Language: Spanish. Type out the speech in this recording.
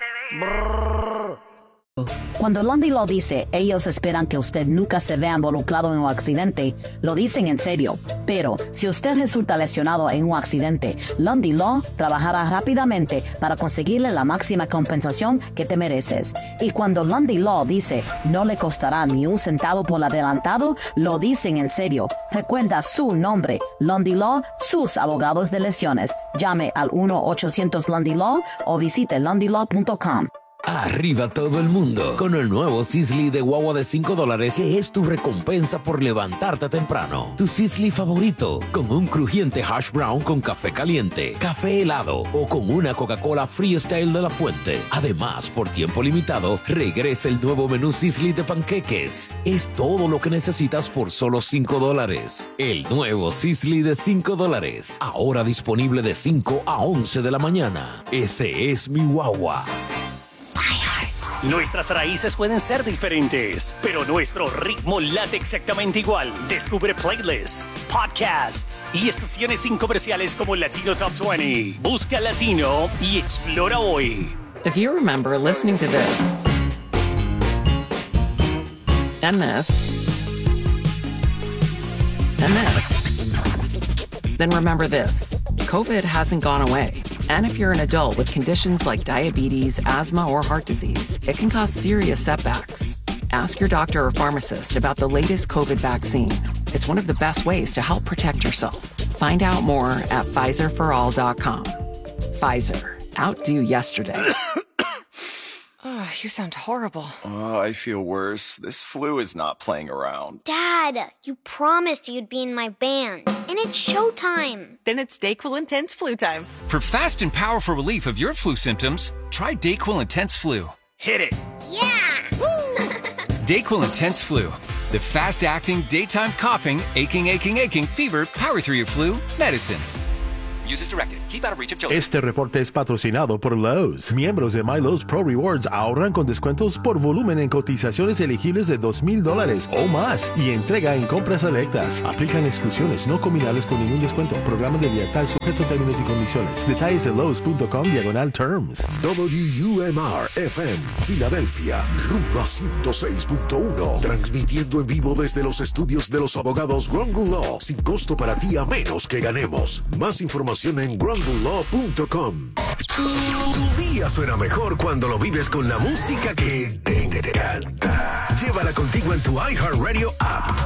Cuando Lundy Law dice, ellos esperan que usted nunca se vea involucrado en un accidente, lo dicen en serio. Pero si usted resulta lesionado en un accidente, Lundy Law trabajará rápidamente para conseguirle la máxima compensación que te mereces. Y cuando Lundy Law dice, no le costará ni un centavo por adelantado, lo dicen en serio. Recuerda su nombre, Lundy Law, sus abogados de lesiones. Llame al 1-800-LUNDY-LAW o visite lundylaw.com. Arriba todo el mundo con el nuevo Sizzli de guagua de $5 que es tu recompensa por levantarte temprano. Tu Sizzli favorito con un crujiente hash brown con café caliente, café helado o con una Coca-Cola Freestyle de la fuente. Además, por tiempo limitado, regresa el nuevo menú Sizzli de panqueques. Es todo lo que necesitas por solo $5. El nuevo Sizzli de $5. Ahora disponible de 5 a 11 de la mañana. Ese es mi guagua. Nuestras raíces pueden ser diferentes, pero nuestro ritmo late exactamente igual. Descubre playlists, podcasts y estaciones sin comerciales como Latino Top 20. Busca Latino y explora hoy. If you remember listening to this, and this, and this, then remember this. COVID hasn't gone away. And if you're an adult with conditions like diabetes, asthma, or heart disease, it can cause serious setbacks. Ask your doctor or pharmacist about the latest COVID vaccine. It's one of the best ways to help protect yourself. Find out more at PfizerForAll.com. Pfizer. Outdo yesterday. Oh, you sound horrible. Oh, I feel worse. This flu is not playing around. Dad, you promised you'd be in my band. And it's showtime. Then it's DayQuil Intense Flu time. For fast and powerful relief of your flu symptoms, try DayQuil Intense Flu. Hit it! Yeah! DayQuil Intense Flu. The fast-acting, daytime coughing, aching, fever, power through your flu medicine. Use as directed. Keep out of reach of children. Este reporte es patrocinado por Lowe's. Miembros de MyLowe's Pro Rewards ahorran con descuentos por volumen en cotizaciones elegibles de $2,000 o más y entrega en compras selectas. Aplican exclusiones no combinables con ningún descuento. Programa de lealtad sujeto a términos y condiciones. Detalles en lowes.com/terms. WUMR-FM, Filadelfia, rumbo a 106.1. Transmitiendo en vivo desde los estudios de los abogados Grongle Law. Sin costo para ti a menos que ganemos. Más información en gronglelaw.com. Tu día suena mejor cuando lo vives con la música que te encanta. Llévala contigo en tu iHeartRadio app.